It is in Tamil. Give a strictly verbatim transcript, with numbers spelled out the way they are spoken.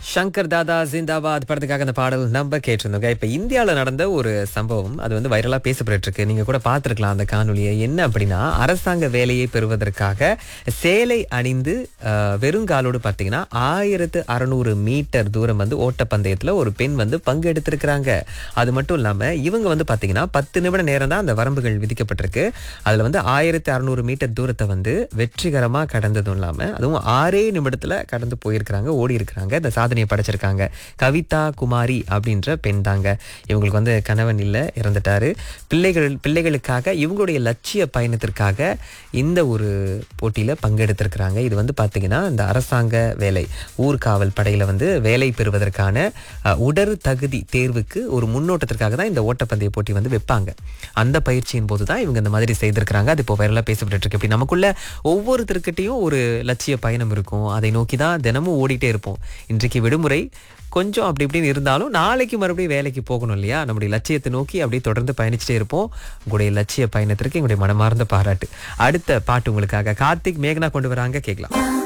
ஷங்கர் தாதா ஜிந்தாபாத் படத்துக்காக அந்த பாடல் நம்ம கேட்டிருந்தோங்க. இப்ப இந்தியாவில் நடந்த ஒரு சம்பவம் அது வந்து வைரலா பேசப்பட்டு இருக்கு. நீங்க கூட பார்த்திருக்கலாம் அந்த காணொலியை. என்ன அப்படின்னா, அரசாங்க வேலையை பெறுவதற்காக சேலை அணிந்து அஹ், வெறுங்காலோடு பார்த்தீங்கன்னா ஆயிரத்து அறுநூறு மீட்டர் தூரம் வந்து ஓட்டப்பந்தயத்துல ஒரு பெண் வந்து பங்கெடுத்திருக்கிறாங்க. அது மட்டும் இல்லாம இவங்க வந்து பாத்தீங்கன்னா பத்து நிமிட நேரம் தான் அந்த வரம்புகள் விதிக்கப்பட்டிருக்கு. அதுல வந்து ஆயிரத்தி அறுநூறு மீட்டர் தூரத்தை வந்து வெற்றிகரமா கடந்ததும் இல்லாம அதுவும் ஆறே நிமிடத்துல கடந்து போயிருக்கிறாங்க, ஓடி இருக்கிறாங்க. இந்த சாதனையை படைச்சிருக்காங்க. கவிதா குமாரி அப்படின்ற பெண் தாங்க. இவங்களுக்கு வந்து கணவன் இல்ல, இறந்துட்டாரு. பிள்ளைகள் பிள்ளைகளுக்காக இவங்களுடைய லட்சிய பயணத்திற்காக இந்த ஒரு போட்டியில பங்கெடுத்திருக்கிறாங்க. இது வந்து பாத்தீங்கன்னா இந்த அரசாங்க வேலை ஊர்காவல் படையில வந்து வேலை பெறுவதற்கான அஹ், உடல் தகுதி தேர்வுக்கு ஒரு முன்னோட்டத்திற்காக தான் இந்த ஓட்டப்பந்தய போட்டி வந்து வைப்பாங்க. அந்த பயிற்சியின் போது தான் இவங்க இந்த மாதிரி செய்திருக்கிறாங்க. அது இப்போ வைரலா பேசப்பட்டு இருக்கு. இப்படி நமக்குள்ள ஒவ்வொருத்தருக்கிட்டையும் ஒரு லட்சிய பயணம் இருக்கும். அதை நோக்கி தான் தினமும் ஓடிட்டே இருப்போம். இன்றைக்கு விடுமுறை கொஞ்சம் அப்படி இப்படின்னு இருந்தாலும் நாளைக்கு மறுபடியும் வேலைக்கு போகணும் இல்லையா? நம்முடைய லட்சியத்தை நோக்கி அப்படியே தொடர்ந்து பயணிச்சுட்டே இருப்போம். உங்களுடைய லட்சிய பயணத்திற்கு எங்களுடைய மனமார்ந்த பாராட்டு. அடுத்த பாட்டு உங்களுக்காக கார்த்திக் மேகனா கொண்டு வராங்க, கேட்கலாம்.